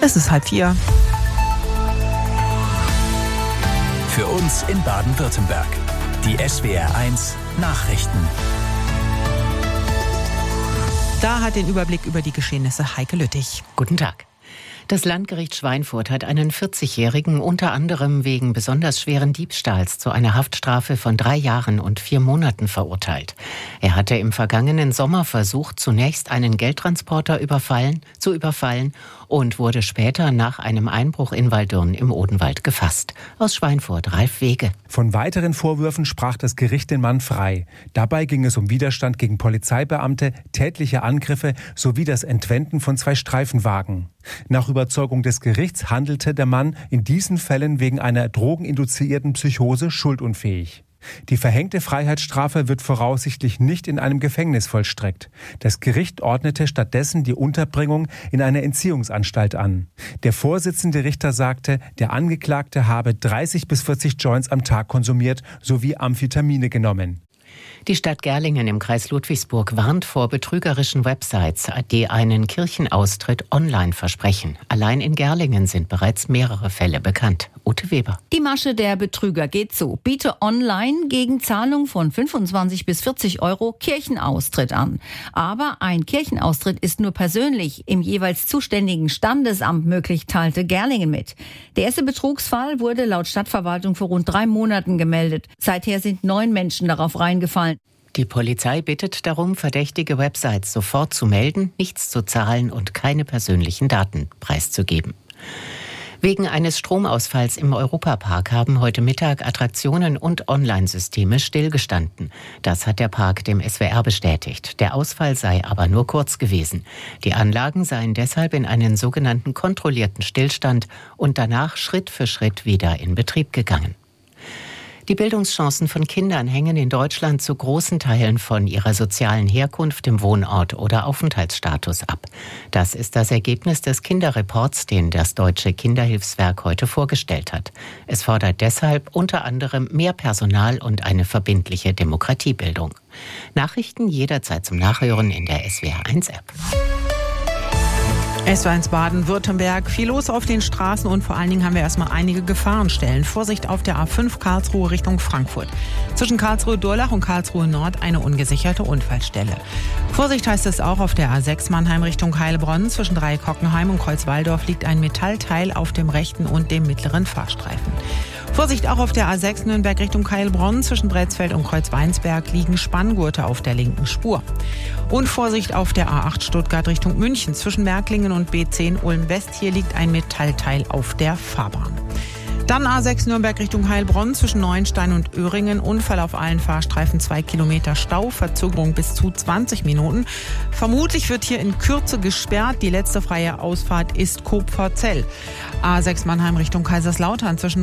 Es ist 3:30. Für uns in Baden-Württemberg. Die SWR1 Nachrichten. Da hat den Überblick über die Geschehnisse Heike Lüttich. Guten Tag. Das Landgericht Schweinfurt hat einen 40-Jährigen unter anderem wegen besonders schweren Diebstahls zu einer Haftstrafe von 3 Jahren und 4 Monaten verurteilt. Er hatte im vergangenen Sommer versucht, zunächst einen Geldtransporter zu überfallen und wurde später nach einem Einbruch in Waldürn im Odenwald gefasst. Aus Schweinfurt, Ralf Wege. Von weiteren Vorwürfen sprach das Gericht den Mann frei. Dabei ging es um Widerstand gegen Polizeibeamte, tätliche Angriffe sowie das Entwenden von 2 Streifenwagen. Nach Überzeugung des Gerichts handelte der Mann in diesen Fällen wegen einer drogeninduzierten Psychose schuldunfähig. Die verhängte Freiheitsstrafe wird voraussichtlich nicht in einem Gefängnis vollstreckt. Das Gericht ordnete stattdessen die Unterbringung in einer Entziehungsanstalt an. Der Vorsitzende Richter sagte, der Angeklagte habe 30 bis 40 Joints am Tag konsumiert sowie Amphetamine genommen. Die Stadt Gerlingen im Kreis Ludwigsburg warnt vor betrügerischen Websites, die einen Kirchenaustritt online versprechen. Allein in Gerlingen sind bereits mehrere Fälle bekannt. Ute Weber. Die Masche der Betrüger geht so. Biete online gegen Zahlung von 25 bis 40 € Kirchenaustritt an. Aber ein Kirchenaustritt ist nur persönlich im jeweils zuständigen Standesamt möglich, teilte Gerlingen mit. Der erste Betrugsfall wurde laut Stadtverwaltung vor rund 3 Monaten gemeldet. Seither sind 9 Menschen darauf reingefallen. Die Polizei bittet darum, verdächtige Websites sofort zu melden, nichts zu zahlen und keine persönlichen Daten preiszugeben. Wegen eines Stromausfalls im Europapark haben heute Mittag Attraktionen und Online-Systeme stillgestanden. Das hat der Park dem SWR bestätigt. Der Ausfall sei aber nur kurz gewesen. Die Anlagen seien deshalb in einen sogenannten kontrollierten Stillstand und danach Schritt für Schritt wieder in Betrieb gegangen. Die Bildungschancen von Kindern hängen in Deutschland zu großen Teilen von ihrer sozialen Herkunft, dem Wohnort oder Aufenthaltsstatus ab. Das ist das Ergebnis des Kinderreports, den das Deutsche Kinderhilfswerk heute vorgestellt hat. Es fordert deshalb unter anderem mehr Personal und eine verbindliche Demokratiebildung. Nachrichten jederzeit zum Nachhören in der SWR1-App. SWR1 Baden-Württemberg. Viel los auf den Straßen und vor allen Dingen haben wir erstmal einige Gefahrenstellen. Vorsicht auf der A5 Karlsruhe Richtung Frankfurt. Zwischen Karlsruhe-Durlach und Karlsruhe-Nord eine ungesicherte Unfallstelle. Vorsicht heißt es auch auf der A6 Mannheim Richtung Heilbronn. Zwischen Dreieckockenheim und Kreuzwaldorf liegt ein Metallteil auf dem rechten und dem mittleren Fahrstreifen. Vorsicht auch auf der A6 Nürnberg Richtung Heilbronn. Zwischen Bretzfeld und Kreuzweinsberg liegen Spanngurte auf der linken Spur. Und Vorsicht auf der A8 Stuttgart Richtung München. Zwischen Märklingen und B10 Ulm-West. Hier liegt ein Metallteil auf der Fahrbahn. Dann A6 Nürnberg Richtung Heilbronn. Zwischen Neuenstein und Öhringen. Unfall auf allen Fahrstreifen, 2 Kilometer Stau. Verzögerung bis zu 20 Minuten. Vermutlich wird hier in Kürze gesperrt. Die letzte freie Ausfahrt ist Kopferzell. A6 Mannheim Richtung Kaiserslautern. Zwischen